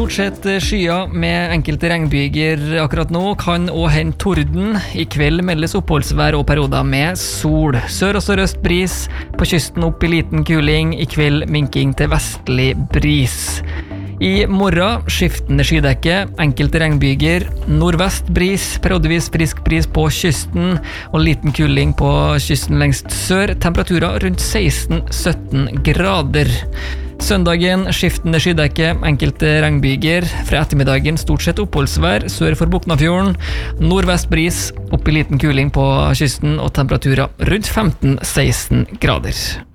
Stort sett skyer med enkelte regnbyger akkurat nå, kan også hende torden. I kveld meldes oppholdsvær og perioder med sol. Sør- og sørøst bris, på kysten opp i liten kuling, i kveld minking til vestlig bris. I morgen skiftende skydekke, enkelte regnbyger, nordvest bris, periodevis frisk bris på kysten og liten kuling på kysten lengst sør, temperaturer rundt 16-17 grader. Søndagen skiftende skydekke, enkelte regnbyger, fra ettermiddagen stort sett oppholdsvær sør for Boknafjorden, nordvest bris, opp i liten kuling på kysten og temperaturer rundt 15-16 grader.